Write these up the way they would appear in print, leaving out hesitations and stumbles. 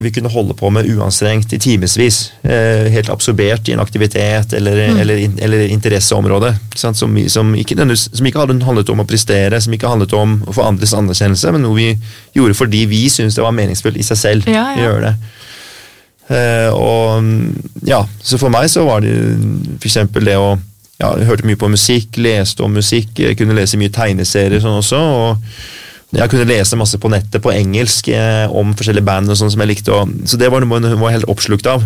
vi kunne holde på med uanstrengt I timesvis, helt absorbert I en aktivitet eller interesseområde, som ikke handlet om å prestere, som ikke handlet om å få andres anerkjennelse, men noe vi gjorde fordi vi syntes det var meningsfullt I seg selv å gjøre det. Så for meg så var det for eksempel det å jeg hørte mye på musikk, leste om musikk, jeg kunne lese mye tegneserier sånn også, og jeg kunne lese masse på nettet på engelsk om forskjellige band og sånn som jeg likte, så det var noe jeg var helt oppslukt av.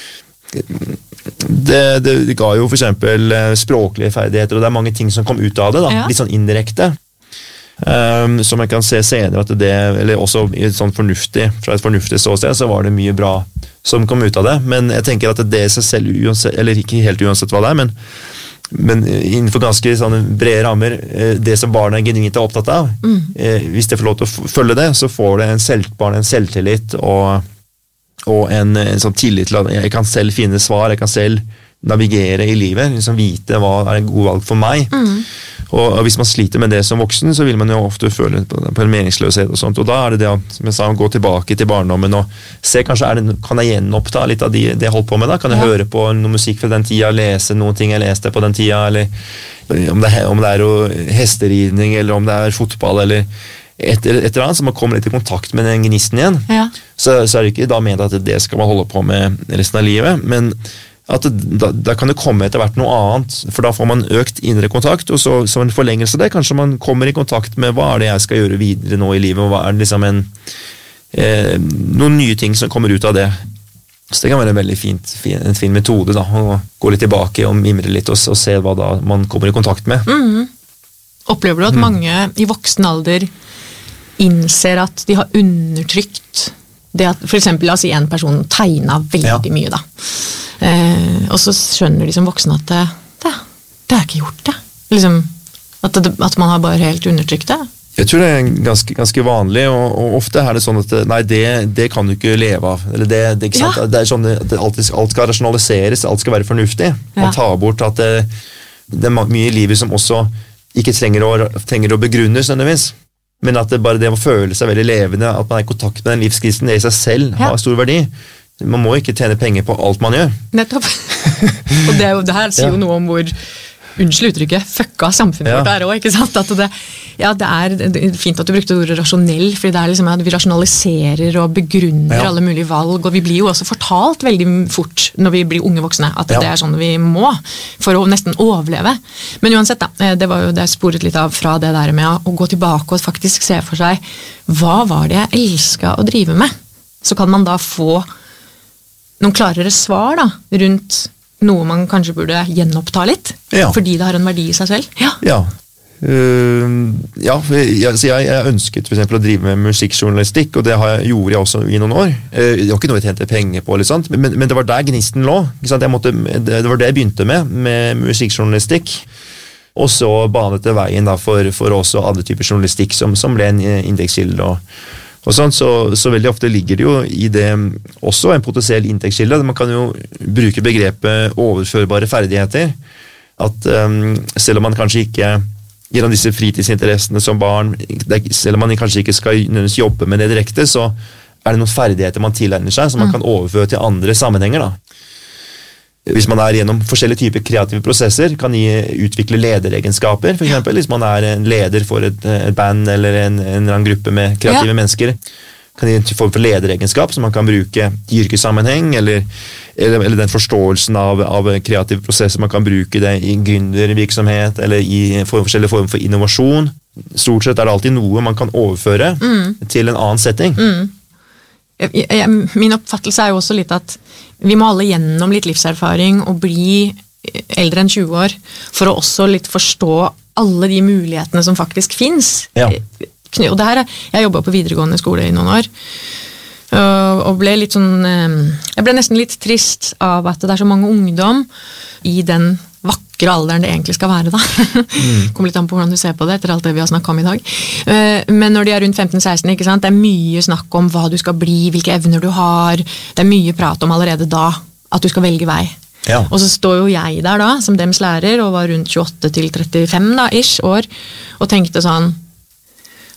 Det ga jo for eksempel språklige ferdigheter, og det mange ting som kom ut av det, litt sånn indirekte. Som jeg kan se senere at det, eller også I et sånn fornuftig, fra et fornuftig ståsted, så var det mye bra som kom ut av det, men jeg tenker at det I seg selv, uansett, eller ikke helt uansett hva det men innenfor ganske sånne brede rammer, det som barna genuint opptatt av, hvis de får lov til å følge det, så får det en selvtillit og en sånn tillit til at jeg kan selv finne svar, jeg kan selv navigere I livet, liksom vite hva en god valg for meg. Og hvis man sliter med det som voksen, så vil man jo ofte føle på en meningsløshet og sånt, og da det som jeg sa, å gå tilbake til barndommen og se, kanskje kan jeg gjenoppta litt av det jeg holdt på med da, kan jeg høre på noe musikk fra den tida, lese noen ting jeg leste på den tida, eller om det jo hesteridning, eller om det fotball, eller et eller annet, så man kommer litt I kontakt med den gnisten igjen, så det ikke da ment at det skal man holde på med resten av livet, men at da kan det komme etter hvert noe annet, for da får man økt indre kontakt, og så en forlengelse av det, kanskje man kommer I kontakt med hva det jeg skal gjøre videre nå I livet, og hva liksom noen nye ting som kommer ut av det. Så det kan være en veldig en fin metode da, å gå litt tilbake og mimre litt, og se hva da man kommer I kontakt med. Opplever du at mange I voksen alder innser at de har undertrykt det at, for eksempel, la oss si en person tegnet veldig mye da, og så skjønner de som voksne at det ikke gjort det. Liksom, at man har bare helt undertrykt det. Jeg tror det ganske vanlig, og ofte det sånn at nei, det kan du ikke leve av. Eller det ikke sant? Det sånn at alt skal rasjonaliseres, alt skal være fornuftig. Man tar bort at det mye I livet som også ikke trenger å begrunnes nødvendigvis. Men at bare det å føle seg veldig levende, at man I kontakt med den livskrisen, det I seg selv har stor verdi. Man må ikke tjene penger på alt man gjør. Nettopp. Og det her sier jo noe om hvor, unnskyld uttrykket, fucka samfunnet vårt også, ikke sant? At det fint at du brukte ordet rasjonell, for det liksom at vi rasjonaliserer og begrunner alle mulige valg, og vi blir jo også fortalt veldig fort når vi blir unge voksne, at det sånn vi må, for å nesten overleve. Men uansett da, det var jo det jeg sporet litt av fra det der med å gå tilbake og faktisk se for seg, hva var det jeg elsket å drive med? Så kan man da få noen klarere svar da, rundt noe man kanskje burde gjenoppta litt, fordi det har en verdi I seg selv. Jeg ønsket for eksempel å drive med musikkjournalistikk, og det gjorde jeg også I noen år. Det var ikke noe jeg tjente penger på, eller sånt, men det var der gnisten lå. Ikke sant? Det var det jeg begynte med musikkjournalistikk, og så banet det veien da, for også andre typer journalistikk som ble en inntektskilde og sånn, så veldig ofte ligger det jo I det også en potensiell inntektskilde. Man kan jo bruke begrepet overførbare ferdigheter, at selv om man kanskje ikke gjennom disse fritidsinteressene som barn, selv om man kanskje ikke skal nødvendigvis jobbe med det direkte, så det noen ferdigheter man tilegner seg, som man kan overføre til andre sammenhenger da. Hvis man gjennom forskjellige typer kreative prosesser, kan utvikle lederegenskaper, for eksempel, hvis man en leder for et band eller en eller annen gruppe med kreative mennesker, kan en form for lederegenskap som man kan bruke I yrkessammenheng, eller den forståelsen av kreative prosesser, man kan bruke det I gründervirksomhet, eller I forskjellige former for innovasjon. Stort sett det alltid noe man kan overføre til en annen setting. Min oppfattelse jo også litt at vi må alle gjennom litt livserfaring og bli eldre enn 20 år for å også litt forstå alle de mulighetene som faktisk finnes. Og det her, jeg jobbet på videregående skole I noen år, og ble litt sånn, jeg ble nesten litt trist av at det så mange ungdom I den vakre alderen det egentlig skal være da. Kommer litt an på hvordan du ser på det etter alt det vi har snakket om I dag. Men når de rundt 15-16, ikke sant? Det mye snakk om hva du skal bli, hvilke evner du har. Det mye prat om allerede da, at du skal velge vei. Og så står jo jeg der da, som dems lærer, og var rundt 28 til 35 da, ish år, og tenkte sånn,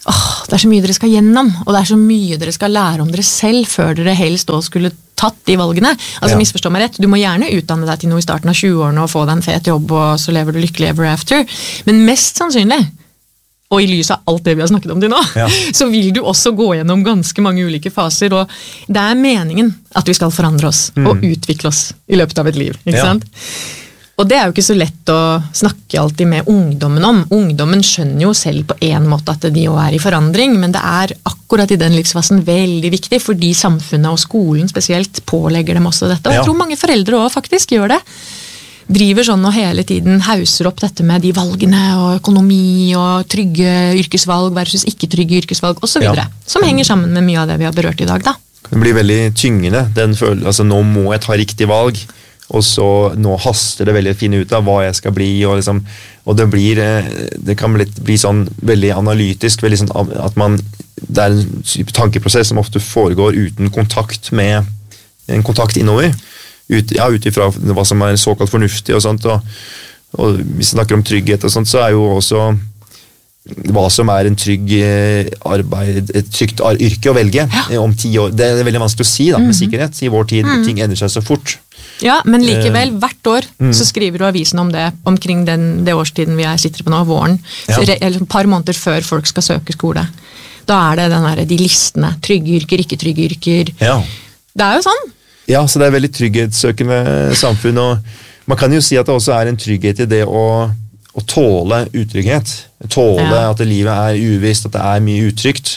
det så mye dere skal gjennom, og det så mye dere skal lære om dere selv før dere helst da skulle tatt de valgene. Altså misforstå meg rett, du må gjerne utdanne deg til noe i starten av 20-årene og få deg en fet jobb, og så lever du lykkelig ever after. Men mest sannsynlig, og i lys av alt det vi har snakket om til nå, så vil du også gå gjennom ganske mange ulike faser, og det meningen at vi skal forandre oss og utvikle oss i løpet av et liv, ikke sant? Og det jo ikke så lett å snakke alltid med ungdommen om. Ungdommen skjønner jo selv på en måte at de jo i forandring, men det akkurat i den livsfasen veldig viktig, fordi samfunnet og skolen spesielt pålegger dem også dette. Og jeg tror mange foreldre også faktisk gjør det. Driver sånn og hele tiden hauser opp dette med de valgene og økonomi og trygge yrkesvalg versus ikke trygge yrkesvalg og så videre. Som henger sammen med mye av det vi har berørt i dag da. Det blir veldig tyngende, altså nå må jeg ta riktig valg. Og så nå haster det veldig å finne ut av hva jeg skal bli, og, liksom, og det kan bli sånn veldig analytisk, veldig sånn at det en type tankeprosess som ofte foregår uten kontakt med en kontakt innover, ut ifra hva som såkalt fornuftig og sånt, og hvis vi snakker om trygghet og sånt, så jo også hva som en trygg arbeid, et trygt yrke å velge om 10 år. Det veldig vanskelig å si da, med sikkerhet. I vår tid, ting endrer seg så fort. Ja, men likevel, hvert år så skriver du avisen om det, omkring det årstiden vi sitter på nå, våren, eller et par måneder før folk skal søke skole. Da det de listene, trygge yrker, ikke trygge yrker. Ja. Det jo sånn. Ja, så det veldig trygghetssøkende samfunn, og man kan jo si at det også en trygghet i det å tåle utrygghet, tåle at livet uvisst, at det mye utrygt,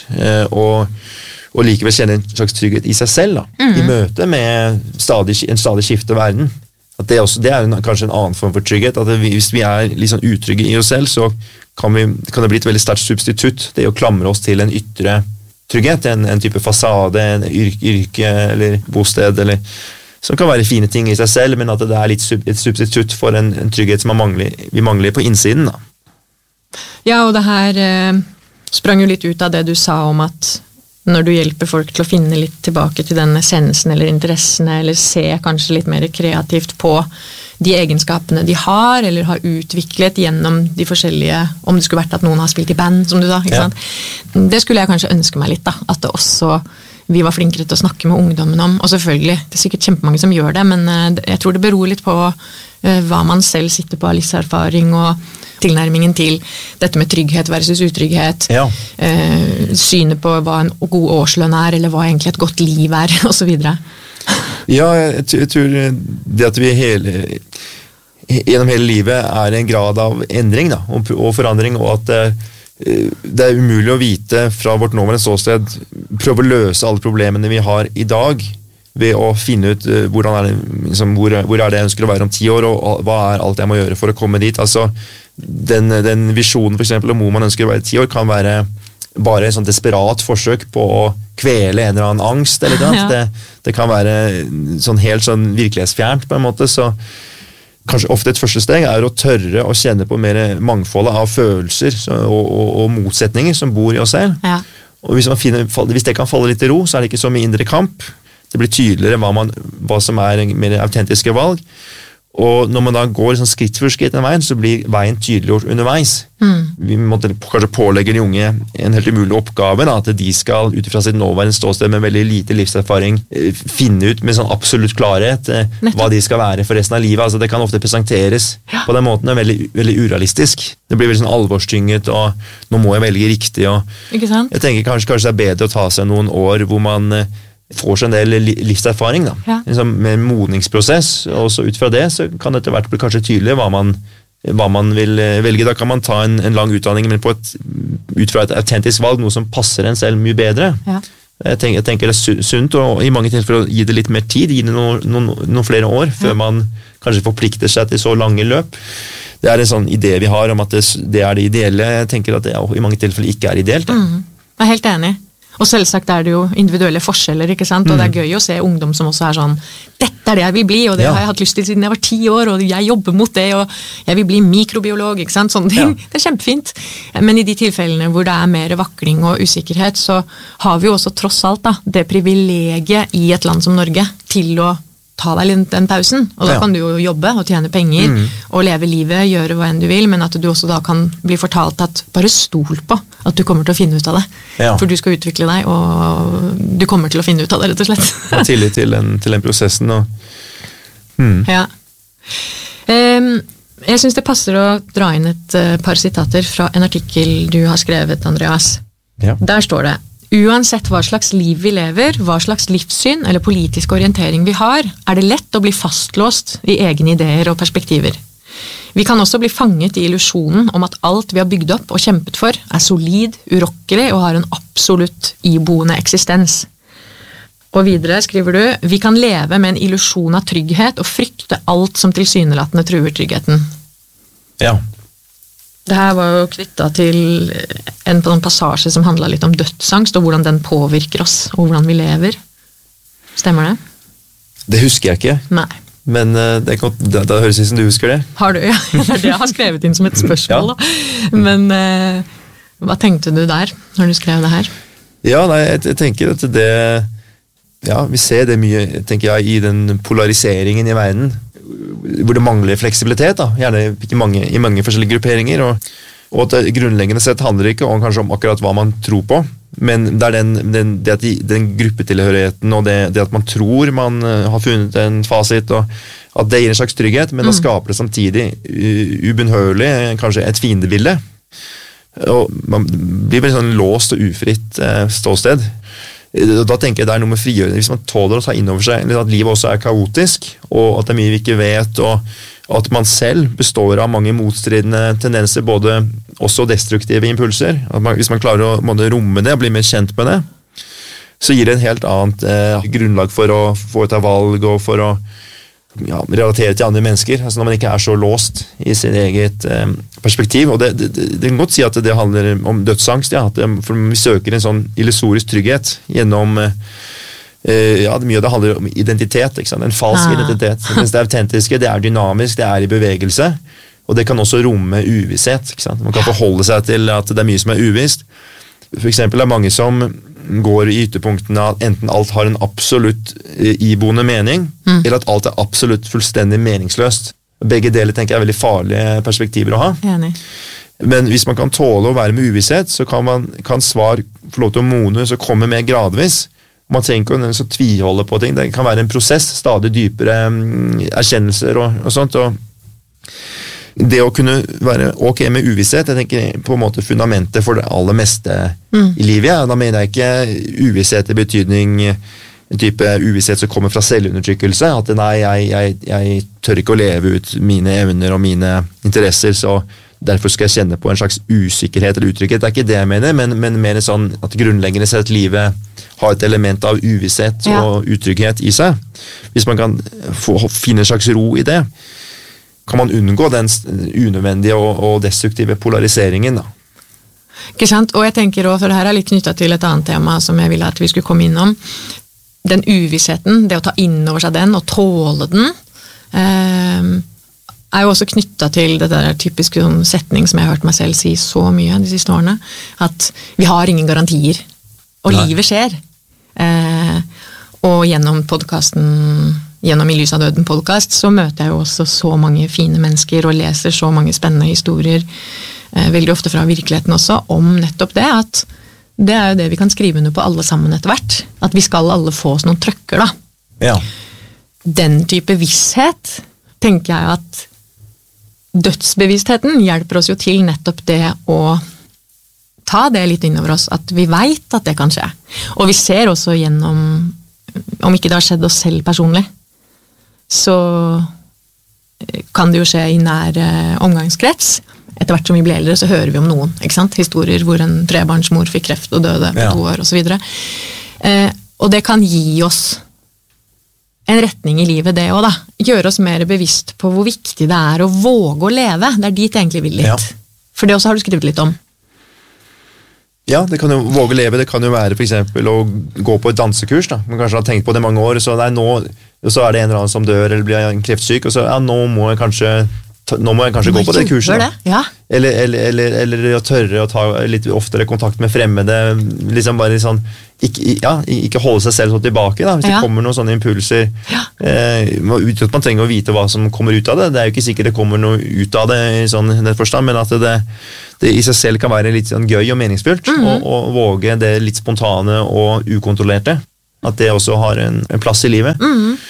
og likevel kjenne en slags trygghet i seg selv, da, i møte med en stadig skifte verden. At det kanskje en annen form for trygghet, at hvis vi litt sånn utrygge i oss selv, så kan det bli et veldig sterkt substitutt, det å klamre oss til en ytre trygghet, en type fasade, en yrke eller bosted, eller som kan være fine ting i seg selv, men at det litt et substitutt for en trygghet som vi mangler på innsiden. Da. Ja, og det her sprang jo litt ut av det du sa om at når du hjelper folk til å finne litt tilbake til den essensen eller interessene, eller se kanskje litt mer kreativt på de egenskapene de har, eller har utviklet gjennom de forskjellige, om det skulle vært at noen har spilt i band, som du sa, ikke sant? Det skulle jeg kanskje ønske meg litt, da, at det også vi var flinkere til å snakke med ungdommen om, og selvfølgelig, det sikkert kjempemange som gjør det, men jeg tror det beror litt på hva man selv sitter på av livserfaring og tilnærmingen til dette med trygghet versus utrygghet, synet på hva en god årslønn eller hva egentlig et godt liv og så videre. Ja, jeg tror det at vi gjennom hele livet en grad av endring da, og forandring, og at det umulig å vite fra vårt nåværende ståsted, prøve å løse alle problemene vi har i dag, ved å finne ut hvor det jeg ønsker å være om 10 år, og hva alt jeg må gjøre for å komme dit. Altså, den visjonen for eksempel om hvor man ønsker å være 10 år, kan være bare en sånn desperat forsøk på å kvele en eller annen angst, eller noe. Det kan være sånn helt sånn virkelighetsfjernt på en måte, så kanskje ofte et første steg å tørre å kjenne på mer mangfoldet av følelser og motsetninger som bor i oss selv. Ja. Og hvis det kan falle litt i ro, så det ikke så mye indre kamp. Det blir tydeligere hva som mer autentiske valg. Og når man da går sånn skritt for skritt den veien, så blir veien tydeliggjort underveis. Vi måtte kanskje pålegge de unge en helt umulig oppgave, da, at de skal utifra sitt nåværende ståsted med veldig lite livserfaring finne ut med sånn absolutt klarhet hva de skal være for resten av livet. Altså, det kan ofte presenteres på den måten veldig, veldig urealistisk. Det blir veldig sånn alvorstynget, og nå må jeg velge riktig. Ikke sant? Jeg tenker kanskje det bedre å ta seg noen år hvor man får seg en del livserfaring da. Liksom med en modningsprosess, og så ut fra det så kan det etter hvert bli kanskje tydelig hva man vil velge. Da kan man ta en lang utdanning, men ut fra et autentisk valg, noe som passer en selv mye bedre. Ja. Jeg tenker det sunt, og i mange tilfeller gi det litt mer tid, gi det noen flere år, før man kanskje forplikter seg til så lange løp. Det en sånn idé vi har om at det det ideelle. Jeg tenker at det i mange tilfeller ikke ideelt. Jeg helt enig. Og selvsagt det jo individuelle forskjeller, ikke sant? Og det gøy å se ungdom som også sånn, dette det jeg vil bli, og det har jeg hatt lyst til siden jeg var 10 år, og jeg jobber mot det, og jeg vil bli mikrobiolog, ikke sant? Sånne ting. Det kjempefint. Men i de tilfellene hvor det mer vakling og usikkerhet, så har vi jo også tross alt da, det privilegiet i et land som Norge til å ta deg litt den pausen, og da kan du jo jobbe og tjene penger, og leve livet, gjøre hva enn du vil, men at du også da kan bli fortalt at bare stol på at du kommer til å finne ut av det. For du skal utvikle deg, og du kommer til å finne ut av det, rett og slett. Ha tillit til den prosessen. Ja. Jeg synes det passer å dra inn et par sitater fra en artikkel du har skrevet, Andreas. Der står det: uansett hva slags liv vi lever, hva slags livssyn eller politisk orientering vi har, det lett å bli fastlåst i egne ideer og perspektiver. Vi kan også bli fanget i illusionen om at alt vi har bygd opp og kjempet for, solid, urokkelig og har en absolutt iboende eksistens. Og videre skriver du: vi kan leve med en illusjon av trygghet og frykte alt som tilsynelatende truer tryggheten. Ja. Det her var jo knyttet til en passasje som handlet litt om dødsangst, og hvordan den påvirker oss, og hvordan vi lever. Stemmer det? Det husker jeg ikke. Nei. Men det høres ut som du husker det. Har du? Ja, det det jeg har skrevet inn som et spørsmål. Da. Men hva tenkte du der, når du skrev det her? Ja, nei, jeg tenker at det... Ja, vi ser det mye, tenker jeg, i den polariseringen i verden, hvor det mangler fleksibilitet, da. Gjerne i mange forskjellige grupperinger, og at det grunnleggende sett handler ikke om, kanskje om akkurat hva man tror på, men det den gruppetilhørigheten, og det at man tror man har funnet en fasit, og at det gir en slags trygghet, men da skaper det samtidig ubønnhørlig kanskje et fiendebilde, og man blir veldig sånn låst og ufritt ståsted. Da tenker jeg det noe med frigjørende, hvis man tåler å ta inn over seg at livet også kaotisk, og at det mye vi ikke vet, og at man selv består av mange motstridende tendenser, både også destruktive impulser. Hvis man klarer å romme det og bli mer kjent med det, så gir det en helt annet grunnlag for å foreta valg og for å relatere til andre mennesker, altså når man ikke så låst i sin eget perspektiv. Og det kan godt si at det handler om dødsangst, for vi søker en sånn illusorisk trygghet gjennom mye av det handler om identitet, ikke sant? En falsk identitet. Mens det autentiske, det dynamisk, det i bevegelse, og det kan også romme uvisshet, ikke sant? Man kan forholde seg til at det mye som uvisst. For eksempel mange som går i ytterpunktene at enten alt har en absolutt iboende mening, eller at alt absolutt fullstendig meningsløst. Begge deler tenker jeg veldig farlige perspektiver å ha. Enig. Men hvis man kan tåle å være med uvisshet, så kan svar få lov til å modnes og komme mer gradvis. Man trenger ikke å tviholde på ting. Det kan være en prosess, stadig dypere erkjennelser og sånt, og det å kunne være ok med uvisshet, jeg tenker på en måte fundamentet for det aller meste i livet. Da mener jeg ikke uvisshet i betydning en type uvisshet som kommer fra selvundertrykkelse, at nei, jeg tør ikke å leve ut mine evner og mine interesser, så derfor skal jeg kjenne på en slags usikkerhet eller utrygghet. Det ikke det jeg mener, men mer sånn at grunnleggende sett livet har et element av uvisshet og utrygghet i seg. Hvis man kan finne en slags ro i det, kan man unngå den unødvendige og destruktive polariseringen da. Ikke sant? Og jeg tenker også, for det her litt knyttet til et annet tema som jeg ville at vi skulle komme innom, den uvissheten, det å ta inn over seg den og tåle den, jo også knyttet til det der typiske setning som jeg har hørt meg selv si så mye de siste årene, at vi har ingen garantier, og livet skjer. Og gjennom podcasten, gjennom I lys av døden podcast, så møter jeg jo også så mange fine mennesker og leser så mange spennende historier, veldig ofte fra virkeligheten også, om nettopp det, at det jo det vi kan skrive under på alle sammen etter hvert, at vi skal alle få oss noen trøkker da. Ja. Den type visshet, tenker jeg at dødsbevisstheten hjelper oss jo til nettopp det å ta det litt innover oss, at vi vet at det kan skje. Og vi ser også gjennom, om ikke det har skjedd oss selv personlig, så kan det jo skje I nær omgangskrets. Etter hvert som vi blir eldre, så hører vi om noen, ikke sant? Historier hvor en trebarnsmor fikk kreft og døde på 2 år, og så videre. Og det kan gi oss en retning I livet, det også da. Gjøre oss mer bevisst på hvor viktig det å våge å leve. Det dit jeg egentlig vil litt. Ja. For det også har du skrevet litt om. Ja, det kan jo våge å leve, det kan jo være for eksempel å gå på et dansekurs da. Man kanskje har tenkt på det I mange år, så det nå, og så det en eller annen som dør eller blir kreftsyk, og så nå må jeg kanskje nå må jeg kanskje gå på det kurset. Det. Ja. Eller å tørre å ta litt oftere kontakt med fremmede, liksom bare sånn, ikke holde seg selv så tilbake da, hvis det kommer noen sånne impulser. Uten at man trenger å vite hva som kommer ut av det. Det er jo ikke sikkert det kommer noe ut av det i sånn forstand, men at det i seg selv kan være litt sånn gøy og meningsfullt, og våge det litt spontane og ukontrollerte. At det også har en plass i livet.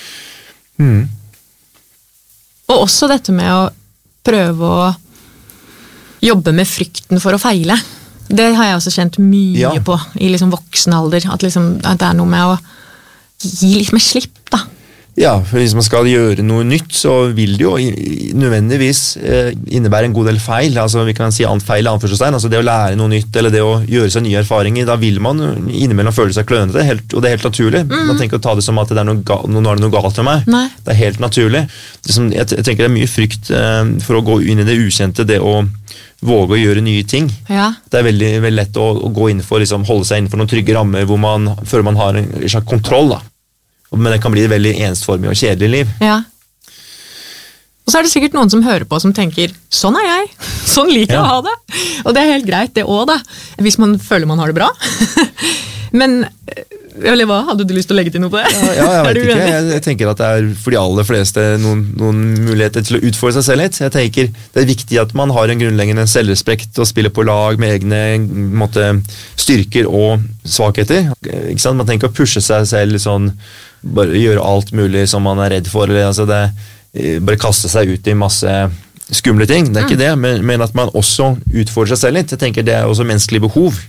Og også dette med å prøve å jobbe med frykten for å feile. Det har jeg også kjent mye på i liksom voksen alder, at det er noe med å gi litt mer slipp da. Ja, for hvis man skal gjøre noe nytt, så vil det jo nødvendigvis innebære en god del feil. Altså, vi kan si feil i anførselstegn. Altså, det å lære noe nytt, eller det å gjøre seg nye erfaringer, da vil man innimellom føle seg klønete, og det er helt naturlig. Man tenker å ta det som at nå er det noe galt med meg. Nei. Det er helt naturlig. Jeg tenker det er mye frykt for å gå inn i det ukjente, det å våge å gjøre nye ting. Ja. Det er veldig, veldig lett å gå inn for, holde seg innenfor noen trygge rammer, før man har en slags kontroll da. Men det kan bli et veldig ensformig og kjedelig liv. Ja. Og så er det sikkert noen som hører på som tenker, sånn er jeg, sånn liker jeg å ha det. Og det er helt greit det også da, hvis man føler man har det bra. Men, eller hva, hadde du lyst til å legge til noe på det? Ja, jeg vet ikke. Jeg tenker at det er for de aller fleste noen muligheter til å utfordre seg selv litt. Jeg tenker det er viktig at man har en grunnleggende selvrespekt og spiller på lag med egne styrker og svakheter. Ikke sant? Man tenker å pushe seg selv sånn, bare gjøre alt mulig som man er redd for, eller bare kaste seg ut i masse skumle ting. Det er ikke det, men at man også utfordrer seg selv litt. Jeg tenker det er også menneskelig behov.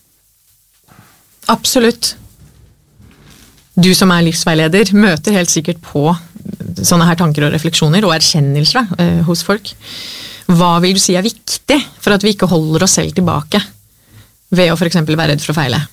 Absolutt. Du som er livsveileder møter helt sikkert på sånne her tanker og refleksjoner og erkjennelser hos folk. Hva vil du si er viktig for at vi ikke holder oss selv tilbake ved å for eksempel være redd for å feile?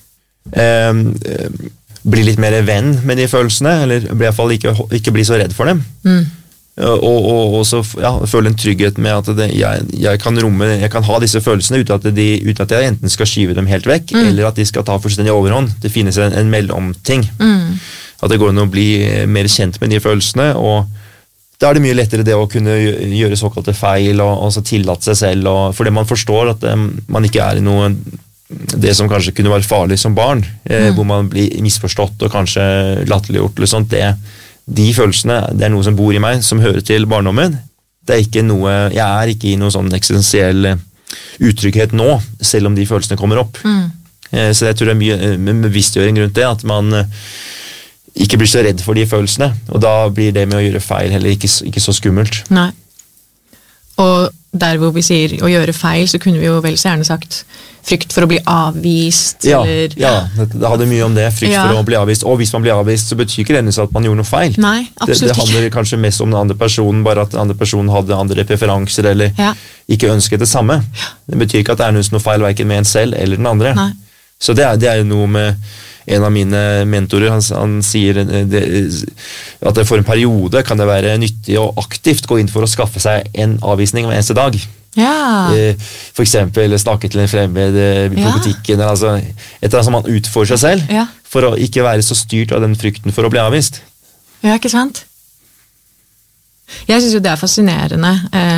Bli litt mer venn med de følelsene, eller i hvert fall ikke bli så redd for dem. Og så føle en trygghet med at jeg kan ha disse følelsene uten at jeg enten skal skyve dem helt vekk, eller at de skal ta fullstendig overhånd. Det finnes en mellomting. At det går an å bli mer kjent med de følelsene, og da er det mye lettere det å kunne gjøre såkalte feil, og så tillate seg selv, fordi man forstår at man ikke er i noe det som kanskje kunne være farlig som barn, hvor man blir misforstått og kanskje latterliggjort eller sånt, de følelsene, det er noe som bor i meg, som hører til barndommen. Det er ikke noe, jeg er ikke i noe sånn eksistensiell utrygghet nå, selv om de følelsene kommer opp. Så jeg tror det er mye bevisstgjøring rundt det, at man ikke blir så redd for de følelsene, og da blir det med å gjøre feil heller ikke så skummelt. Nei. Og der hvor vi sier å gjøre feil, så kunne vi jo vel så gjerne sagt frykt for å bli avvist. Ja, det hadde mye om det, frykt for å bli avvist. Og hvis man blir avvist, så betyr ikke det at man gjorde noe feil. Nei, absolutt det handler kanskje mest om den andre personen, bare at den andre personen hadde andre preferanser, eller ikke ønsket det samme. Det betyr ikke at det er noe feil, hverken med en selv eller den andre. Nei. Så det er jo noe med en av mine mentorer, han sier at for en periode kan det være nyttig og aktivt gå inn for å skaffe seg en avvisning hver eneste dag. Ja. For eksempel snakke til en fremmed på butikken, eller altså, et eller annet som man utfordrer seg selv, for å ikke være så styrt av den frykten for å bli avvist. Ja, ikke sant? Jeg synes jo det er fascinerende.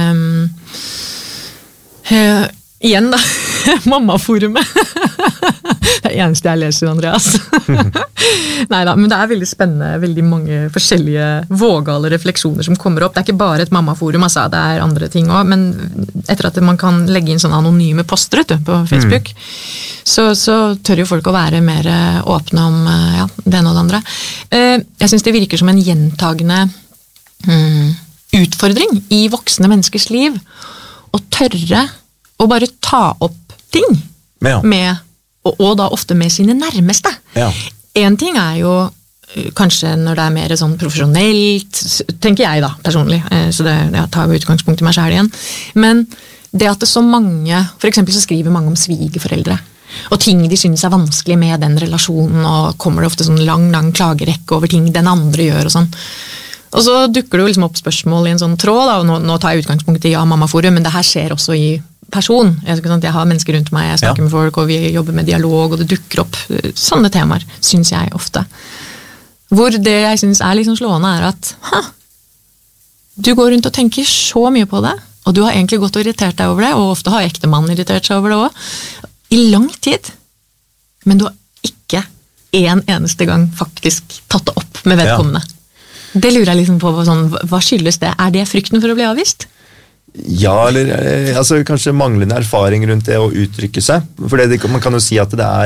Igjen da, mammaforumet. Det er det eneste jeg leser, Andreas. Neida, men det er veldig spennende, veldig mange forskjellige vågale refleksjoner som kommer opp. Det er ikke bare et mammaforum, altså, det er andre ting også, men etter at man kan legge inn sånne anonyme poster på Facebook, så tør jo folk å være mer åpne om det ene og det andre. Jeg synes det virker som en gjentagende utfordring i voksne menneskers liv å tørre å bare ta opp ting med, og da ofte med sine nærmeste. En ting er jo kanskje når det er mer sånn profesjonelt, tenker jeg da, personlig, så det tar jo utgangspunkt i meg selv igjen, men det at det så mange, for eksempel så skriver mange om svigerforeldre, og ting de synes er vanskelig med den relasjonen, og kommer det ofte sånn lang klagerekke over ting den andre gjør og sånn. Og så dukker det jo liksom opp spørsmål i en sånn tråd, da, og nå tar jeg utgangspunkt i mammaforum, men det her skjer også i person. Jeg har mennesker rundt meg, jeg snakker med folk, og vi jobber med dialog, og det dukker opp sånne temaer, synes jeg ofte. Hvor det jeg synes er liksom slående er at, du går rundt og tenker så mye på det, og du har egentlig gått og irritert deg over det, og ofte har ektemannen irritert seg over det også, i lang tid, men du har ikke en eneste gang faktisk tatt det opp med vedkommende. Det lurer jeg liksom på, sånn, hva skyldes det? Er det frykten for å bli avvist? Ja, eller altså, kanskje manglende erfaring rundt det å uttrykke seg. For man kan jo si at det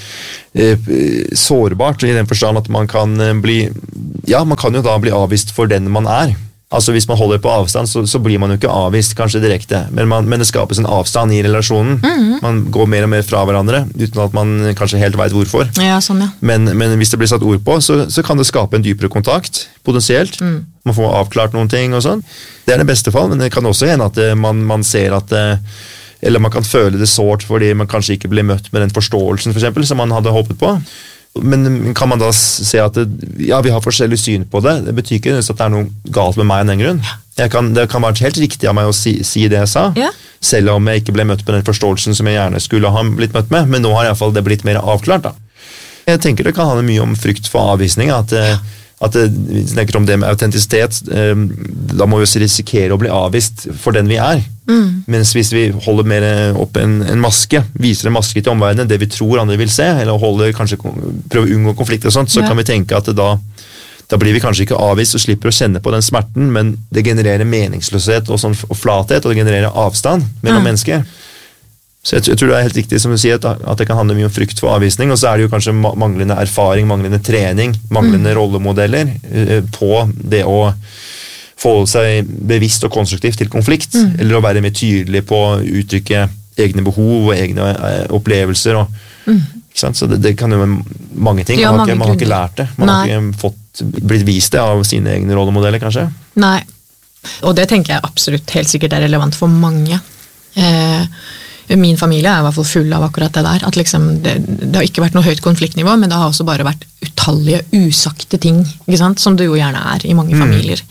er sårbart i den forstand at man kan jo da bli avvist for den man er. Altså hvis man holder på avstand, så blir man jo ikke avvist kanskje direkte, men det skapes en avstand i relasjonen. Man går mer og mer fra hverandre, uten at man kanskje helt vet hvorfor. Ja, sånn, ja. Men hvis det blir satt ord på, så kan det skape en dypere kontakt, potensielt. Man får avklart noen ting og sånn. Det er det beste fall, men det kan også hende at man ser at eller man kan føle det sårt fordi man kanskje ikke blir møtt med den forståelsen for eksempel, som man hadde håpet på. Men kan man da se at vi har forskjellig syn på det? Det betyr ikke at det er noe galt med meg av den grunn. Det kan være helt riktig av meg å si det jeg sa, selv om jeg ikke ble møtt med den forståelsen som jeg gjerne skulle ha blitt møtt med, men nå har i hvert fall det blitt mer avklart. Da. Jeg tenker det kan handle mye om frykt for avvisning, at vi snakker om det med autentisitet, da må vi også risikere å bli avvist for den vi er. Mens hvis vi holder mer opp en maske, viser en maske til omverdenen, det vi tror andre vil se, eller prøver å unngå konflikt og sånt, så kan vi tenke at da blir vi kanskje ikke avvist og slipper å kjenne på den smerten, men det genererer meningsløshet og flathet, og det genererer avstand mellom mennesker. Så jeg tror det er helt riktig som du sier, at det kan handle mye om frykt for avvisning, og så er det jo kanskje manglende erfaring, manglende trening, manglende rollemodeller på det å forholde seg bevisst og konstruktivt til konflikt, eller å være mer tydelig på å uttrykke egne behov og egne opplevelser. Ikke sant? Så det kan jo være mange ting. Man har ikke lært det. Man har ikke blitt vist det av sine egne rollemodeller, kanskje. Nei, og det tenker jeg absolutt helt sikkert er relevant for mange. Min familie er i hvert fall full av akkurat det der, at liksom det har ikke vært noe høyt konfliktnivå, men det har også bare vært utallige usagte ting, ikke sant? Som det jo gjerne er i mange familier.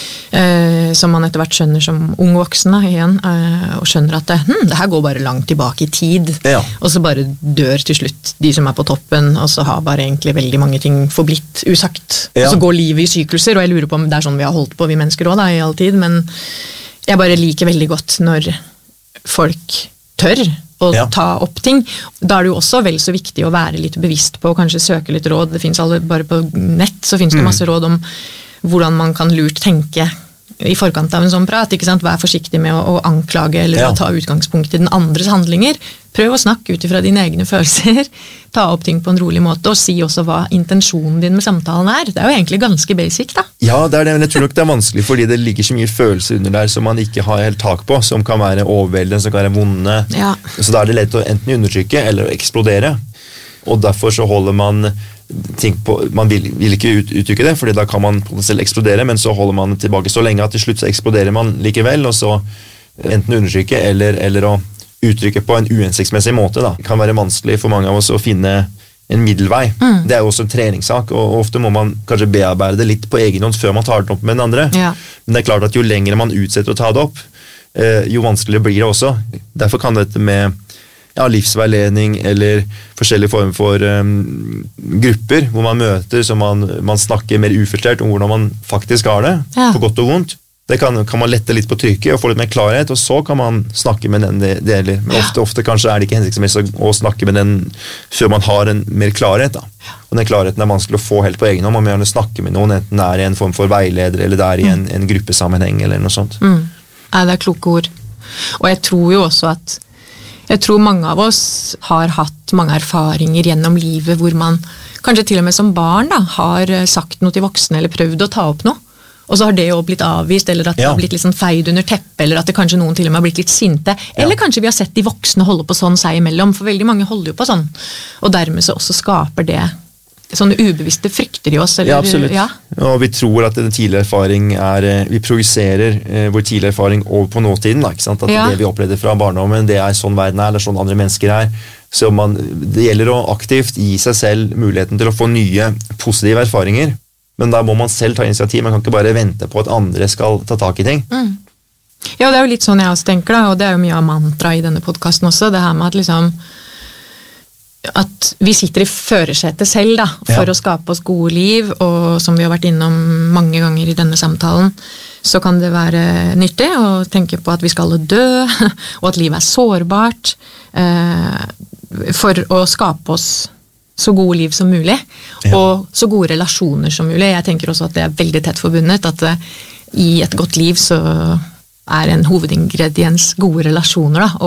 Som man etter hvert skjønner som ung voksen igjen, og skjønner at det her går bare langt tilbake i tid, og så bare dør til slutt de som er på toppen, og så har bare egentlig veldig mange ting forblitt usagt. Og så går livet i sykluser, og jeg lurer på om det er sånn vi har holdt på, vi mennesker også da, i all tid, men jeg bare liker veldig godt når folk tør å ta opp ting. Da er det jo også vel så viktig å være litt bevisst på, og kanskje søke litt råd. Det finnes bare på nett, så finnes det masse råd om hvordan man kan lurt tenke i forkant av en sånn prat, ikke sant? Vær forsiktig med å anklage eller å ta utgangspunkt i den andres handlinger. Prøv å snakke ut ifra dine egne følelser, ta opp ting på en rolig måte, og si også hva intensjonen din med samtalen er. Det er jo egentlig ganske basic, da. Ja, det er det, men jeg tror nok det er vanskelig, fordi det ligger så mye følelser under der som man ikke har helt tak på, som kan være overveldende, som kan være vonde. Så da er det lett å enten undertrykke eller å eksplodere. Og derfor så holder man ting på, man vil ikke uttrykke det, fordi da kan man potensielt eksplodere, men så holder man tilbake så lenge at til slutt så eksploderer man likevel, og så enten undertrykke eller å uttrykke på en uhensiktsmessig måte. Da. Det kan være vanskelig for mange av oss å finne en middelvei. Det er jo også en treningssak, og ofte må man kanskje bearbeide det litt på egen hånd før man tar det opp med den andre. Men det er klart at jo lenger man utsetter å ta det opp, jo vanskeligere blir det også. Derfor kan dette med livsveiledning eller forskjellige former for grupper hvor man møter, så man snakker mer ufiltrert om hvordan man faktisk har det, på godt og vondt. Det kan man lette litt på trykket og få litt mer klarhet, og så kan man snakke med den det gjelder. Men ofte kanskje er det ikke hensiktsmessig å snakke med den før man har en mer klarhet. Da. Og den klarheten er vanskelig å få helt på egen hånd. Man må gjerne snakke med noen, enten det er i en form for veileder, eller det er i en gruppesammenheng, eller noe sånt. Ja, det er kloke ord. Og jeg tror jo også at mange av oss har hatt mange erfaringer gjennom livet hvor man kanskje til og med som barn da, har sagt noe til voksne eller prøvd å ta opp noe, og så har det jo blitt avvist, eller at det har blitt litt sånn feid under teppet, eller at det kanskje noen til og med har blitt litt sinte, eller kanskje vi har sett de voksne holde på sånn seg imellom, for veldig mange holder jo på sånn, og dermed så også skaper det sånne ubevisste frykter i oss. Eller, absolutt. Og vi tror at den tidligere erfaring vi projiserer vår tidligere erfaring over på nåtiden, da, ikke sant? At det vi opplevde fra barndommen, det er sånn verden er, eller sånn andre mennesker er. Så det gjelder å aktivt gi seg selv muligheten til å få nye positive erfaringer, men da må man selv ta initiativ. Man kan ikke bare vente på at andre skal ta tak i ting. Ja, det er jo litt sånn jeg også tenker da, og det er jo mye av mantra i denne podcasten også, det her med at liksom at vi sitter i førersetet selv da, for å skape oss gode liv, og som vi har vært innom mange ganger i denne samtalen, så kan det være nyttig å tenke på at vi skal dø, og at livet sårbart, for å skape oss så gode liv som mulig, og så gode relasjoner som mulig. Jeg tenker også at det veldig tett forbundet, at i et godt liv så en hovedingrediens gode relasjoner, da,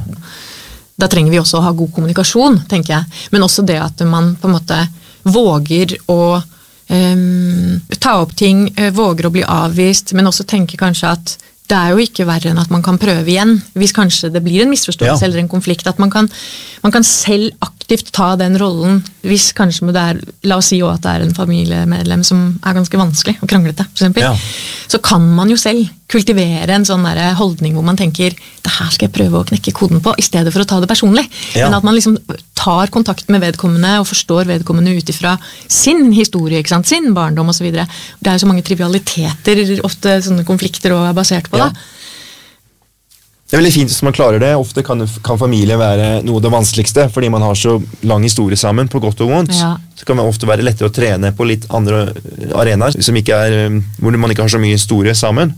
og da trenger vi også å ha god kommunikasjon, tenker jeg. Men også det at man på en måte våger å ta opp ting, våger å bli avvist, men også tenker kanskje at det jo ikke verre enn at man kan prøve igjen, hvis kanskje det blir en misforståelse eller en konflikt, at man kan selv aktivt ta den rollen, hvis kanskje la oss si også at det en familiemedlem som ganske vanskelig og kranglete, for eksempel, så kan man jo selv kultivere en sånn der holdning hvor man tenker, det her skal jeg prøve å knekke koden på, i stedet for å ta det personlig, men at man liksom tar kontakt med vedkommende og forstår vedkommende utifra sin historie, ikke sant? Sin barndom og så videre. Det jo så mange trivialiteter, ofte sånne konflikter og basert på det. Det veldig fint hvis man klarer det. Ofte kan familie være noe av det vanskeligste, fordi man har så lang historie sammen, på godt og vondt. Så kan det ofte være lettere å trene på litt andre arenaer, som ikke hvor man ikke har så mye historie sammen.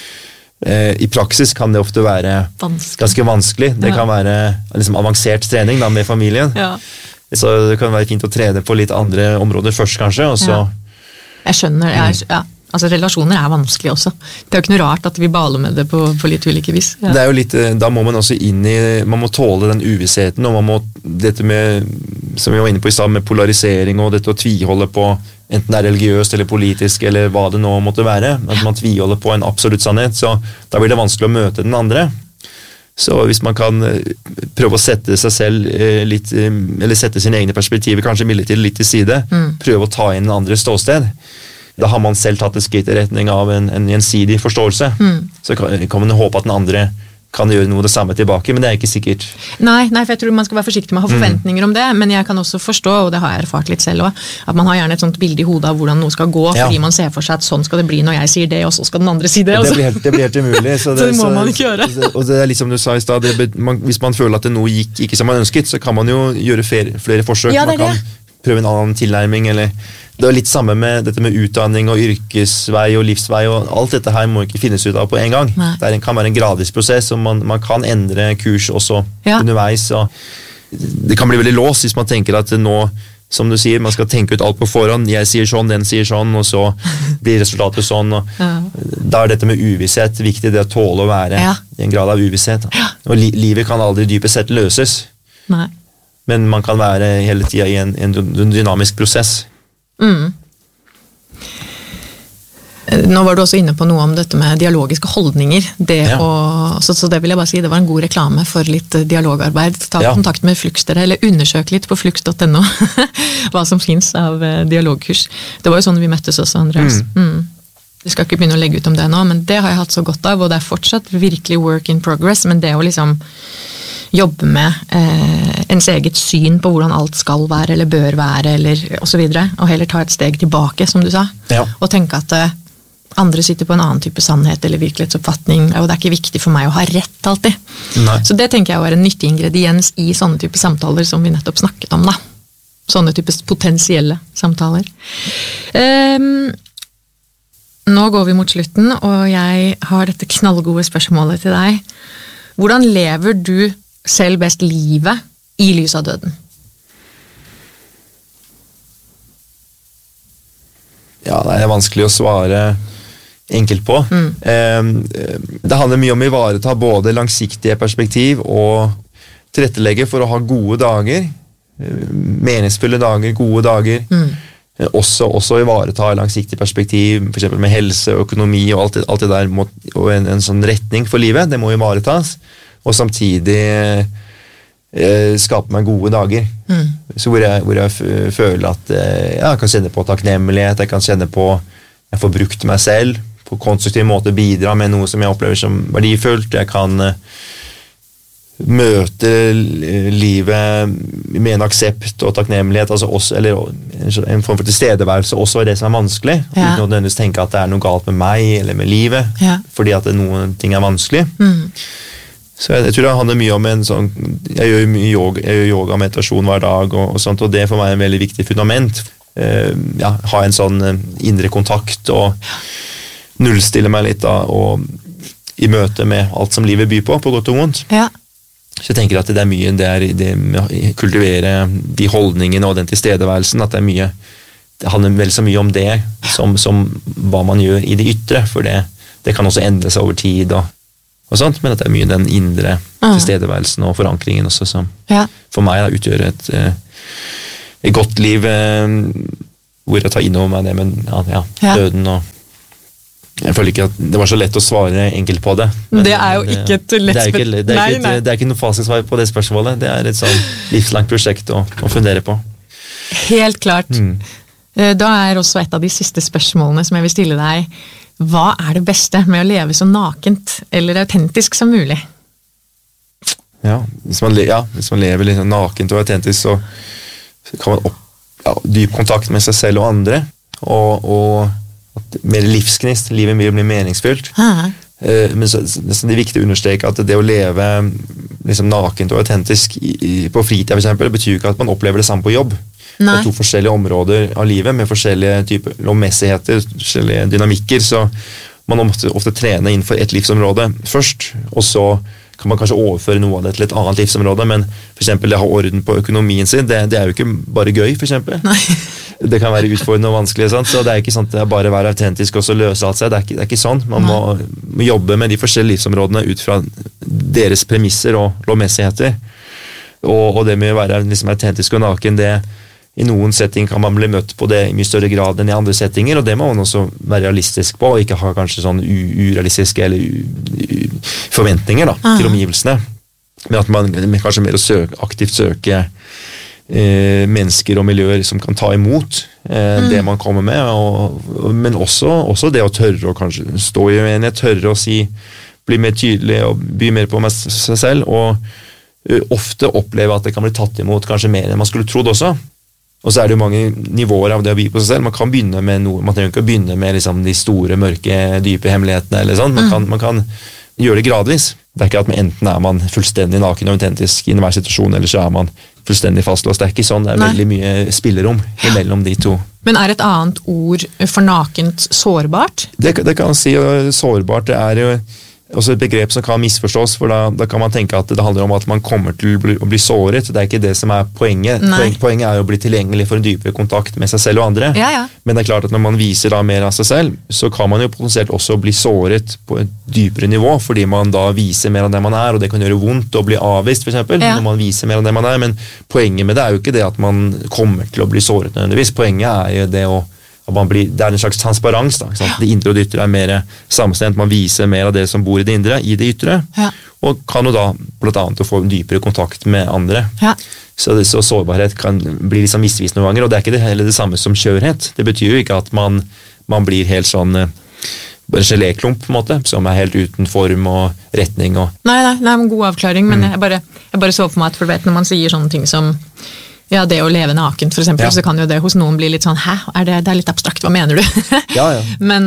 I praksis kan det ofte være ganske vanskelig. Det kan være liksom avansert trening da, med familien. Så det kan være fint å trene på litt andre områder først, kanskje, og så... Jeg skjønner, altså relasjoner vanskelig også. Det jo ikke noe rart at vi baler med det på litt ulike vis. Det jo litt, da må man også inn i, man må tåle den uvissheten, og man må, dette med, som vi var inne på i stad, med polarisering og dette å tviholde på, enten det religiøst eller politisk, eller hva det nå måtte være, at man tviholder på en absolutt sannhet, så da blir det vanskelig å møte den andre. Så hvis man kan prøve å sette seg selv litt, eller sette sine egne perspektiver, kanskje midlertidig litt til side, prøve å ta inn den andres ståsted, da har man selv tatt et skritt i retning av en gjensidig forståelse. Så kan man håpe at den andre kan gjøre noe det samme tilbake, men det ikke sikkert. Nei, for jeg tror man skal være forsiktig med å ha forventninger om det, men jeg kan også forstå, og det har jeg erfart litt selv også, at man har gjerne et sånt bilde i hodet av hvordan noe skal gå, fordi man ser for seg at sånn skal det bli når jeg sier det, og så skal den andre si det. Det blir helt umulig. Så det må man ikke gjøre. Og det litt som du sa i sted, hvis man føler at det noe gikk ikke som man ønsket, så kan man jo gjøre flere forsøk. Man kan prøve en annen tilnærming, eller... Det litt samme med dette med utdanning og yrkesvei og livsvei, og alt dette her må ikke finnes ut av på en gang. Det kan være en gradvis prosess, og man kan endre kurs også underveis. Og det kan bli veldig låst hvis man tenker at nå, som du sier, man skal tenke ut alt på forhånd. Jeg sier sånn, den sier sånn, og så blir resultatet sånn. Og da dette med uvisshet viktig, det å tåle å være i en grad av uvisshet. Og livet kan aldri dypest sett løses. Men man kan være hele tiden i en dynamisk prosess. Nå var du også inne på noe om dette med dialogiske holdninger. Så det vil jeg bare si, det var en god reklame for litt dialogarbeid. Ta kontakt med Flux dere, eller undersøk litt på flux.no hva som finnes av dialogkurs. Det var jo sånn vi møttes også, Andreas. Jeg skal ikke begynne å legge ut om det nå, men det har jeg hatt så godt av, og det fortsatt virkelig work in progress, men det å liksom jobbe med ens eget syn på hvordan alt skal være, eller bør være, eller og så videre, og heller ta et steg tilbake, som du sa, og tenke at andre sitter på en annen type sannhet eller virkelighetsoppfatning, og det ikke viktig for meg å ha rett alltid. Så det tenker jeg en nyttig ingrediens i sånne type samtaler som vi nettopp snakket om da. Sånne type potensielle samtaler. Nå går vi mot slutten, og jeg har dette knallgode spørsmålet til deg. Hvordan lever du selv best livet i lys av døden? Ja, det vanskelig å svare enkelt på. Det handler mye om å ivareta både langsiktige perspektiv og tilrettelegge for å ha gode dager, meningsfulle dager, gode dager. Også ivareta langsiktig perspektiv, for eksempel med helse, økonomi og alt det der, og en sånn retning for livet, det må ivaretas. Og samtidig skape meg gode dager. Så hvor jeg føler at jeg kan kjenne på takknemlighet, jeg kan kjenne på jeg får brukt meg selv på konstruktiv måte, bidra med noe som jeg opplever som verdifullt, jeg kan møte livet med en aksept og takknemlighet, altså også, eller en form for tilstedeværelse også i det som vanskelig, uten å nødvendigvis tenke at det noe galt med meg eller med livet, fordi at noen ting vanskelig. Så jeg tror det handler mye om en sånn, jeg gjør yoga og meditasjon hver dag, og sånt, og det for meg en veldig viktig fundament. Ha en sånn indre kontakt, og nullstille meg litt da, og i møte med alt som livet byr på godt og vondt. Ja. Så jeg tenker at det er mye, det med å kultivere de holdningene og den tilstedeværelsen, at det handler vel så mye om det som hva man gjør i det ytre, for det kan også endre seg over tid og sånt, men at det er mye den indre tilstedeværelsen og forankringen også som for meg da, utgjør et godt liv hvor jeg tar inn over meg det med døden og jeg føler ikke at det var så lett å svare enkelt på det. Det er jo ikke et lett spørsmål. Det er ikke noe fasitsvar på det spørsmålet. Det er et sånn livslangt prosjekt å fundere på. Helt klart. Da er også et av de siste spørsmålene som jeg vil stille deg. Hva er det beste med å leve så nakent eller autentisk som mulig? Ja, hvis man lever litt nakent og autentisk, så kan man dyp kontakt med seg selv og andre, og mer livsgnist, livet blir meningsfylt. Men så det er viktig å understreke at det å leve liksom nakent og autentisk på fritid for eksempel, betyr ikke at man opplever det samme på jobb. Det er to forskjellige områder av livet med forskjellige typer lovmessigheter, forskjellige dynamikker, så man må ofte trene innenfor et livsområde først, og så kan man kanskje overføre noe av det til et annet livsområde, men for eksempel det å ha orden på økonomien sin, det er jo ikke bare gøy, for eksempel. Det kan være utfordrende og vanskelig, sant? Så det er ikke sånn at det er bare å være autentisk og så løse alt seg, det er ikke sånn. Man må jobbe med de forskjellige livsområdene ut fra deres premisser og lovmessigheter. Og det med å være liksom autentisk og naken, i noen setting kan man bli møtt på det i mye større grad enn i andre settinger, og det må man også være realistisk på, og ikke ha kanskje sånn urealistiske eller forventninger da, til omgivelsene. Men at man kanskje mer aktivt søker mennesker og miljøer som kan ta imot det man kommer med, men også det å tørre å kanskje stå i uenighet, tørre å bli mer tydelig og by mer på seg selv, og ofte oppleve at det kan bli tatt imot kanskje mer enn man skulle trodd også. Og så er det jo mange nivåer av det å by på seg selv. Man kan begynne med noe, man trenger ikke å begynne med liksom de store, mørke, dype hemmelighetene eller sånn. Man kan gjøre det gradvis. Det er ikke at enten er man fullstendig naken og autentisk i enhver situasjon, eller så er man fullstendig fastlåst. Det er ikke sånn, det er veldig mye spillerom mellom de to. Men er et annet ord for nakent sårbart? Det kan man si, sårbart, det er jo også et begrep som kan misforstås, for da kan man tenke at det handler om at man kommer til å bli såret. Det er ikke det som er poenget. Poenget er jo å bli tilgjengelig for en dypere kontakt med seg selv og andre. Men det er klart at når man viser da mer av seg selv, så kan man jo potensielt også bli såret på et dypere nivå, fordi man da viser mer av det man er, og det kan gjøre vondt å bli avvist, for eksempel, når man viser mer av det man er. Men poenget med det er jo ikke det at man kommer til å bli såret nødvendigvis. Poenget er jo det det er en slags transparens da, ikke sant? Det indre og det ytre er mer samstemt, man viser mer av det som bor i det indre, i det ytre, og kan jo da blant annet å få en dypere kontakt med andre. Så sårbarhet kan bli liksom misvisende noen ganger, og det er ikke heller det samme som skjørhet. Det betyr jo ikke at man blir helt sånn bare geléklump på en måte, som er helt uten form og retning. Nei, en god avklaring, men jeg bare så for meg at for vet, når man sier sånne ting som det å leve nakent, for eksempel, så kan jo det hos noen bli litt sånn, det er litt abstrakt, hva mener du? Men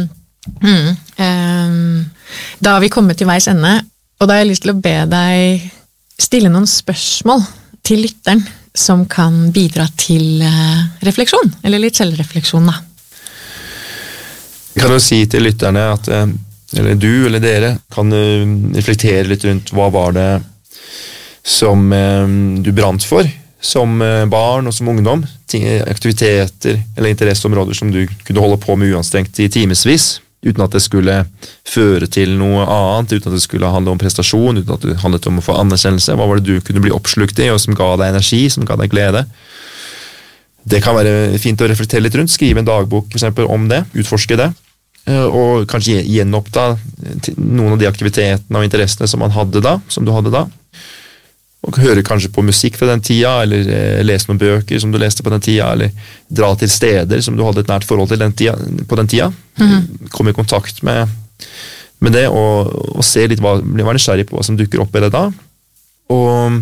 da har vi kommet til veis ende, og da har jeg lyst til å be deg stille noen spørsmål til lytteren som kan bidra til refleksjon, eller litt selvrefleksjon da. Jeg kan jo si til lytterne at eller du eller dere kan reflektere litt rundt hva var det som du brant for, som barn og som ungdom, aktiviteter eller interesseområder som du kunne holde på med uanstrengt i timesvis, uten at det skulle føre til noe annet, uten at det skulle handle om prestasjon, uten at det handlet om å få anerkjennelse. Hva var det du kunne bli oppslukt i, og som ga deg energi, som ga deg glede? Det kan være fint å reflektere litt rundt, skrive en dagbok for eksempel om det, utforske det, og kanskje gjenoppta noen av de aktivitetene og interessene som du hadde da, og høre kanskje på musikk fra den tida, eller lese noen bøker som du leste på den tida, eller dra til steder som du hadde et nært forhold til på den tida. Komme i kontakt med det, og se litt bli nysgjerrig på hva som dukker opp i det da. Og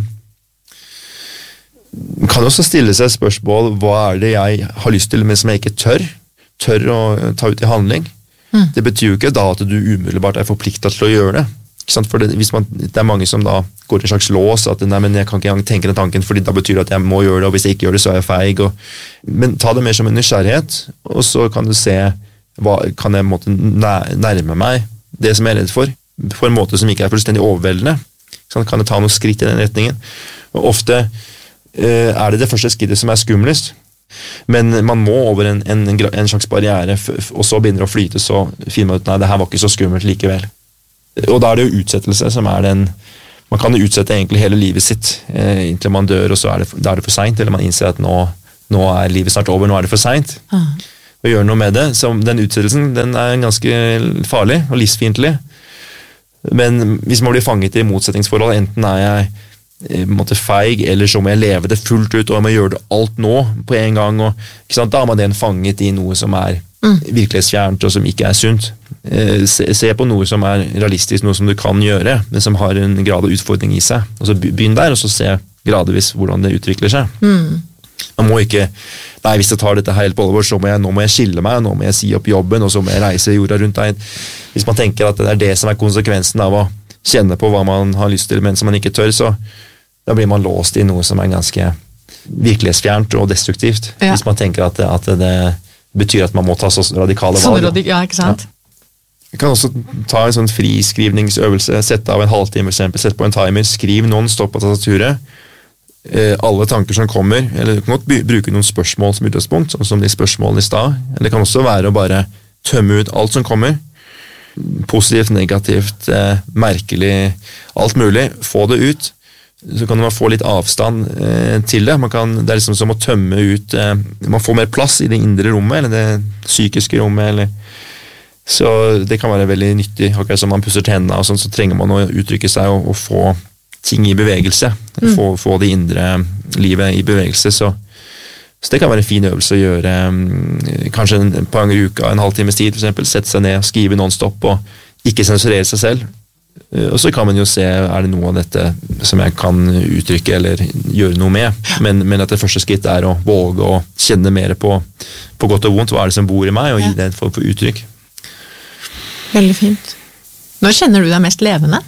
man kan også stille seg spørsmål, hva er det jeg har lyst til, men som jeg ikke tør å ta ut i handling? Det betyr jo ikke da at du umiddelbart er forpliktet til å gjøre det. For det er mange som da går i en slags lås, at nei, men jeg kan ikke engang tenke den tanken, fordi da betyr det at jeg må gjøre det, og hvis jeg ikke gjør det, så er jeg feig. Men ta det mer som en nysgjerrighet, og så kan du se kan jeg på en måte nærme meg det som jeg redd for en måte som ikke fullstendig overveldende. Så kan jeg ta noen skritt i den retningen. Og ofte det første skrittet som skumlest, men man må over en slags barriere, og så begynner det å flyte, så finner man ut, nei, det her var ikke så skummelt likevel. Og da det jo utsettelse som man kan jo utsette egentlig hele livet sitt, inntil man dør, og så da det for sent, eller man innser at nå livet snart over, nå det for sent. Og gjøre noe med det. Så den utsettelsen, den ganske farlig og livsfiendtlig. Men hvis man blir fanget i motsetningsforhold, enten jeg feig, eller så må jeg leve det fullt ut, og jeg må gjøre det alt nå på en gang, og ikke sant? Da har man den fanget i noe som virkelighetsfjernt, og som ikke sunt. Se på noe som realistisk, noe som du kan gjøre, men som har en grad av utfordring i seg. Og så begynn der, og så se gradvis hvordan det utvikler seg. Man må ikke, nei, hvis jeg tar dette helt på alvor, så nå må jeg skille meg, nå må jeg si opp jobben, og så må jeg reise jorda rundt deg. Hvis man tenker at det det som konsekvensen av å kjenne på hva man har lyst til, men som man ikke tør, så da blir man låst i noe som ganske virkelighetsfjernt og destruktivt. Ja. Hvis man tenker at det betyr at man må ta så radikale valg. Ja, ikke sant? Ja. Jeg kan også ta en sånn friskrivningsøvelse, sette av en halvtime, for eksempel, sette på en timer, skriv non-stop på tastaturet, alle tanker som kommer, eller du kan godt bruke noen spørsmål som utgangspunkt, sånn som de spørsmålene i sted, eller det kan også være å bare tømme ut alt som kommer, positivt, negativt, merkelig, alt mulig, få det ut, så kan man få litt avstand til det, det liksom som å tømme ut, man får mer plass i det indre rommet, eller det psykiske rommet, så det kan være veldig nyttig, akkurat som man pusser tennene og sånn, så trenger man å uttrykke seg og få ting i bevegelse, få det indre livet i bevegelse, så det kan være en fin øvelse å gjøre, kanskje et par ganger i uka, en halvtimes tid for eksempel, sette seg ned, skrive non-stop og ikke sensurere seg selv, og så kan man jo se, det noe av dette som jeg kan uttrykke eller gjøre noe med, men at det første skritt å våge å kjenne mer på godt og vondt, hva det som bor i meg, og gi det en form for uttrykk. Veldig fint. Når kjenner du deg mest levende?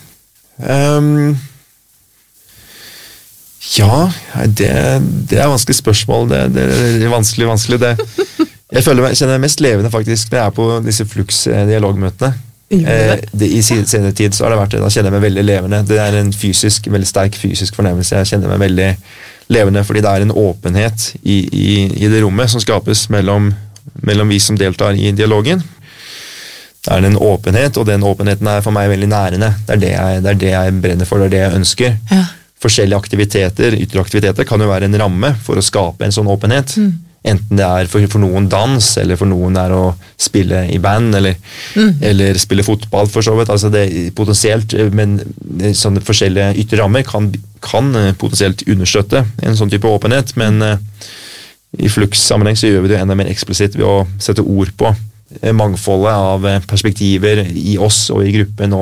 Ja, det vanskelig spørsmål, det vanskelig. Jeg kjenner meg mest levende faktisk når jeg på disse Flux-dialogmøtene. I senere tid så har det vært det, da kjenner jeg meg veldig levende. Det en veldig sterk fysisk fornemmelse. Jeg kjenner meg veldig levende, fordi det en åpenhet i det rommet som skapes mellom vi som deltar i dialogen. Det en åpenhet, og den åpenheten for meg veldig nærende. Det det jeg brenner for, det jeg ønsker. Ja. Forskjellige aktiviteter, ytre aktiviteter, kan jo være en ramme for å skape en sånn åpenhet. Enten det for noen dans, eller for noen å spille i band, eller spille fotball for så vidt. Altså det potensielt, men sånne forskjellige ytre rammer kan potensielt understøtte en sånn type åpenhet, men i Flux-sammenheng så gjør vi det enda mer eksplisitt ved å sette ord på mangfoldet av perspektiver i oss og i gruppen,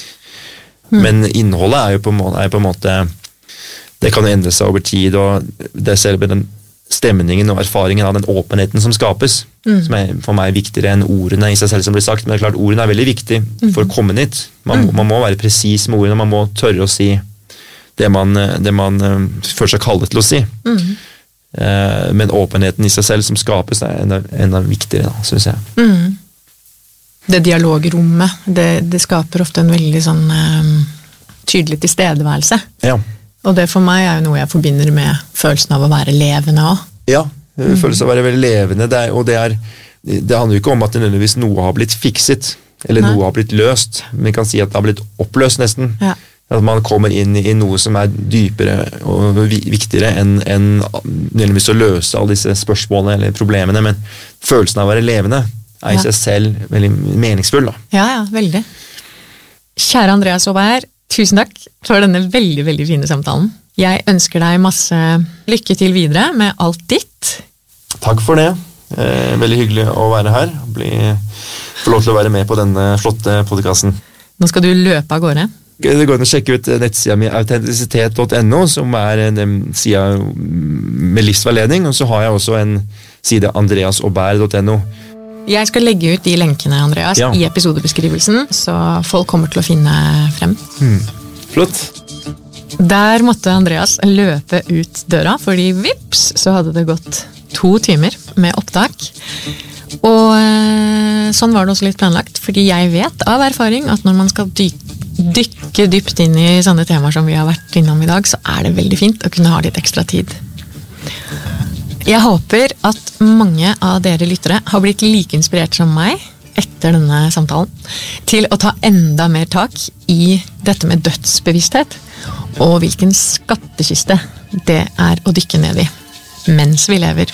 men innholdet jo på en måte det kan jo endre seg over tid, og det selve den stemningen og erfaringen av den åpenheten som skapes, som for meg viktigere enn ordene i seg selv som blir sagt, men det klart ordene veldig viktig for å komme dit. Man må være presis med ordene, man må tørre å si det man føler seg kallet til å si. Men åpenheten i seg selv som skapes enda viktigere, da, synes jeg. Det dialogrommet, det skaper ofte en veldig sånn tydelig tilstedeværelse. Ja. Og det for meg jo noe jeg forbinder med følelsen av å være levende også. Ja, følelsen av å være veldig levende, det handler jo ikke om at nødvendigvis noe har blitt fikset, eller noe har blitt løst, men vi kan si at det har blitt oppløst nesten. Ja. At man kommer inn i noe som dypere og viktigere enn nødvendigvis å løse alle disse spørsmålene eller problemene, men følelsen av å være levende i seg selv veldig meningsfull. Da. Ja, veldig. Kjære Andreas Aubert, tusen takk for denne veldig, veldig fine samtalen. Jeg ønsker deg masse lykke til videre med alt ditt. Takk for det. Veldig hyggelig å være her. Få lov til å være med på denne flotte podcasten. Nå skal du løpe av gårde. Det går an å sjekke ut nettsida mi autentisitet.no, som en side med livsveiledning, og så har jeg også en side andreasaubert.no. Jeg skal legge ut de lenkene, Andreas, i episodebeskrivelsen, så folk kommer til å finne frem. Flott. Der måtte Andreas løpe ut døra, fordi vips, så hadde det gått 2 timer med opptak. Og sånn var det også litt planlagt, fordi jeg vet av erfaring at når man skal dykke dypt inn i sånne temaer som vi har vært innom i dag, så det veldig fint å kunne ha litt ekstra tid. Jeg håper at mange av dere lyttere har blitt like inspirert som meg etter denne samtalen til å ta enda mer tak i dette med dødsbevissthet og hvilken skattkiste det å dykke ned i mens vi lever.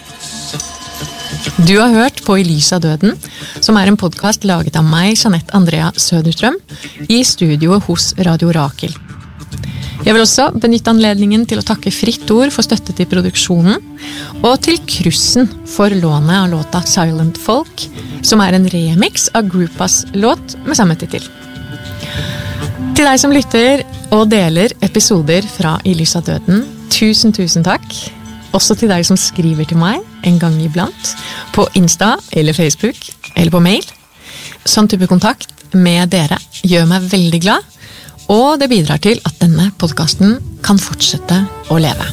Du har hørt på I lys av døden, som en podcast laget av meg, Jeanette Andrea Söderström, i studioet hos Radio Rakel. Jeg vil også benytte anledningen til å takke Fritt Ord for støtte til produksjonen, og til Krussen for lånet av låta Silent Folk, som en remix av Groupas låt med samme titel. Til deg som lytter og deler episoder fra I lys av døden, tusen takk. Også til deg som skriver til meg en gang iblant, på Insta eller Facebook, eller på mail. Sånn type kontakt med dere gjør meg veldig glad, og det bidrar til at denne podcasten kan fortsette å leve.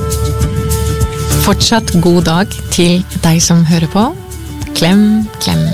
Fortsatt god dag til deg som hører på. Klem, klem.